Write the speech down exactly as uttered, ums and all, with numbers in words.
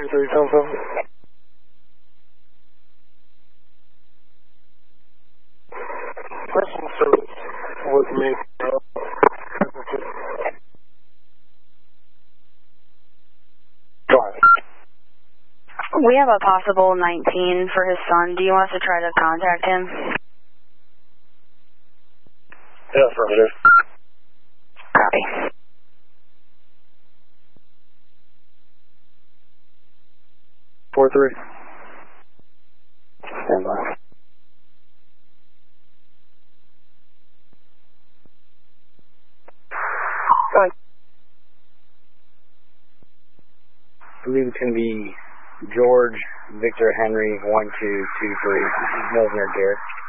two three seven seven. Question service was made. Uh, we have a possible nineteen for his son. Do you want us to try to contact him? Yeah, affirmative. Copy. four three. Stand by. I believe it's going to be George Victor Henry one two two three. This is Milner Garrett.